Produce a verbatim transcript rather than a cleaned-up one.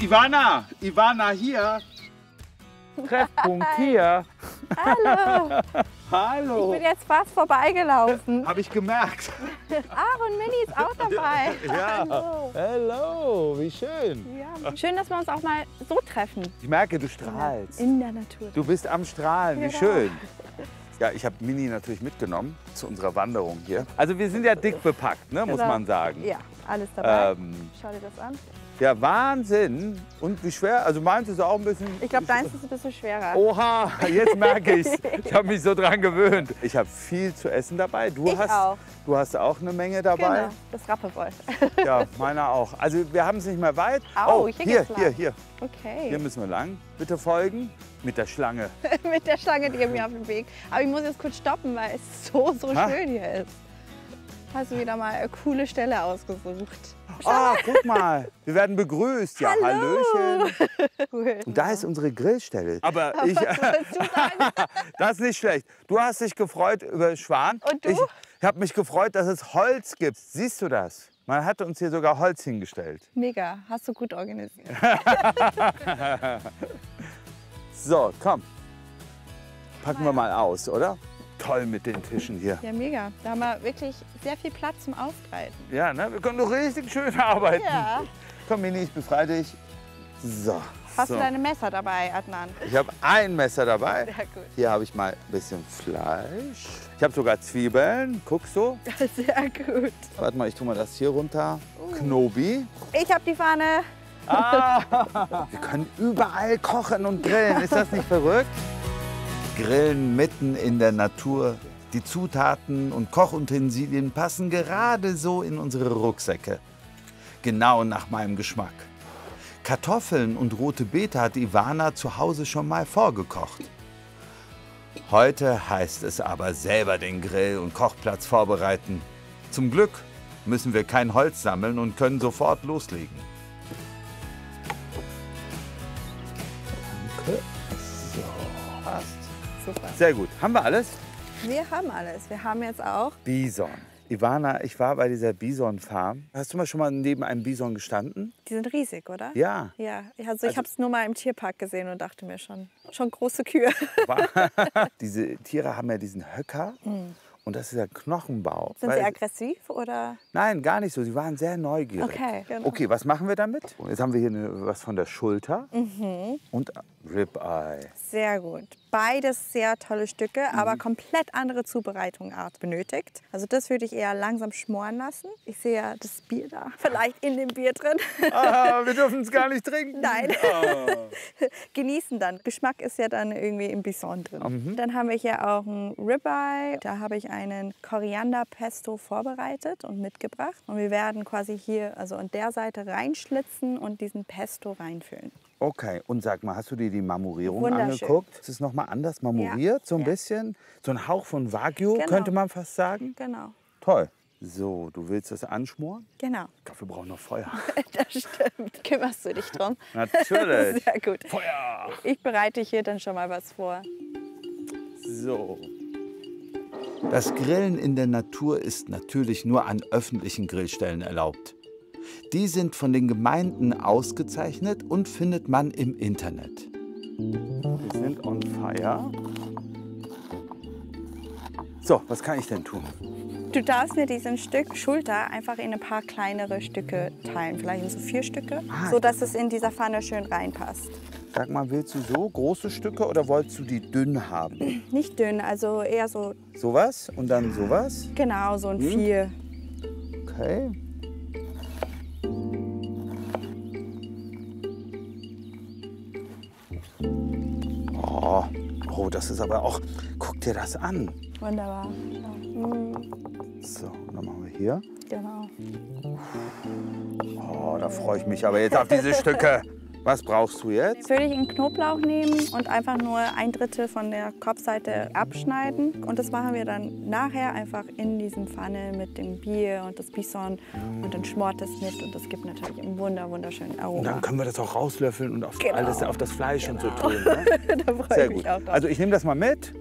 Ivana, Ivana hier. Treffpunkt hier. Hallo. Hallo. Ich bin jetzt fast vorbeigelaufen. Habe ich gemerkt. Aaron Mini ist auch dabei. Ja. Hallo. Hello, wie schön. Ja. Schön, dass wir uns auch mal so treffen. Ich merke, du strahlst. In der Natur. Du bist am Strahlen, wie Genau. schön. Ja, ich habe Mini natürlich mitgenommen zu unserer Wanderung hier. Also wir sind ja dick bepackt, ne, muss Genau. man sagen. Ja, alles dabei. Ähm, Schau dir das an. ja, Wahnsinn. Und wie schwer? Also meins ist auch ein bisschen... Ich glaube, deins ist ein bisschen schwerer. Oha, jetzt merke ich Ich habe mich so dran gewöhnt. Ich habe viel zu essen dabei. Du Ich hast, auch. Du hast auch eine Menge dabei. Genau, das Rappelwolf. Ja, meiner auch. Also wir haben es nicht mehr weit. Au, oh, hier hier, geht's lang. hier, hier. Okay. Hier müssen wir lang. Bitte folgen. Mit der Schlange. Mit der Schlange, die mir auf dem Weg. Aber ich muss jetzt kurz stoppen, weil es so, so Ha? schön hier ist. Hast du wieder mal eine coole Stelle ausgesucht. Oh, guck mal. Wir werden begrüßt. Ja, Hallo. Hallöchen. Cool. Und da ist unsere Grillstelle. Aber ich, Was sollst du sagen? das ist nicht schlecht. Du hast dich gefreut über Schwan. Und du? Ich habe mich gefreut, dass es Holz gibt. Siehst du das? Man hat uns hier sogar Holz hingestellt. Mega, hast du gut organisiert. So, komm. Packen wir mal aus, oder? Toll mit den Tischen hier. Ja, mega. Da haben wir wirklich sehr viel Platz zum Ausbreiten. Ja, ne? Wir können doch richtig schön arbeiten. Ja. Komm, Mini, ich befreie dich. So. Hast so. du deine Messer dabei, Adnan? Ich habe ein Messer dabei. Sehr gut. Hier habe ich mal ein bisschen Fleisch. Ich habe sogar Zwiebeln. Guckst du? Sehr gut. Warte mal, ich tue mal das hier runter. Knobi. Ich habe die Pfanne. Ah, wir können überall kochen und grillen. Ist das nicht verrückt? Grillen mitten in der Natur. Die Zutaten und Kochutensilien passen gerade so in unsere Rucksäcke. Genau nach meinem Geschmack. Kartoffeln und rote Beete hat Ivana zu Hause schon mal vorgekocht. Heute heißt es aber selber den Grill und Kochplatz vorbereiten. Zum Glück müssen wir kein Holz sammeln und können sofort loslegen. Danke. So, passt. Super. Sehr gut. Haben wir alles? Wir haben alles. Wir haben jetzt auch. Bison. Ivana, ich war bei dieser Bison-Farm. Hast du mal schon mal neben einem Bison gestanden? Die sind riesig, oder? Ja. Ja, also ich Also- habe es nur mal im Tierpark gesehen und dachte mir schon, schon große Kühe. Diese Tiere haben ja diesen Höcker und das ist ja Knochenbau. Sind Weil- sie aggressiv oder? Nein, gar nicht so. Sie waren sehr neugierig. Okay, genau. Okay, was machen wir damit? Jetzt haben wir hier eine, was von der Schulter und Ribeye. Sehr gut. Beides sehr tolle Stücke, Mhm. aber komplett andere Zubereitungsart benötigt. Also das würde ich eher langsam schmoren lassen. Ich sehe ja das Bier da, vielleicht in dem Bier drin. Ah, wir dürfen es gar nicht trinken. Nein. Ah. Genießen dann. Geschmack ist ja dann irgendwie im Bison drin. Mhm. Dann haben wir hier auch ein Ribeye. Da habe ich einen Korianderpesto vorbereitet und mitgebracht. Und wir werden quasi hier, also an der Seite reinschlitzen und diesen Pesto reinfüllen. Okay, und sag mal, hast du dir die Marmorierung Wunderschön. angeguckt? Ist es noch mal anders marmoriert, so ein Ja. bisschen? So ein Hauch von Wagyu, Genau. könnte man fast sagen? Genau, Toll. So, du willst das anschmoren? genau. Ich glaube, wir brauchen noch Feuer. Das stimmt. Kümmerst du dich drum? Natürlich. Sehr gut. Feuer! Ich bereite hier dann schon mal was vor. So. Das Grillen in der Natur ist natürlich nur an öffentlichen Grillstellen erlaubt. Die sind von den Gemeinden ausgezeichnet und findet man im Internet. Wir sind on fire. So, was kann ich denn tun? Du darfst mir diesen Stück Schulter einfach in ein paar kleinere Stücke teilen. Vielleicht in so vier Stücke, Ah. so dass es in dieser Pfanne schön reinpasst. Sag mal, willst du so große Stücke oder wolltest du die dünn haben? Nicht dünn, also eher so, Sowas und dann sowas? genau, so ein Hm? vier. Okay. Oh, oh, das ist aber auch. Guck dir das an. Wunderbar. Mm, So, und dann machen wir hier. genau. Oh, da freue ich mich aber jetzt auf diese Stücke. Was brauchst du jetzt? Jetzt würde ich einen Knoblauch nehmen und einfach nur ein Drittel von der Kopfseite abschneiden. Und das machen wir dann nachher einfach in diesem Pfanne mit dem Bier und das Bison. Und dann schmort es mit und das gibt natürlich einen wunder, wunderschönen Und Aroma. dann können wir das auch rauslöffeln und auf, Genau. alles, auf das Fleisch und so tun. Ne? Da freue Sehr ich mich gut. auch drauf. Also ich nehme das mal mit.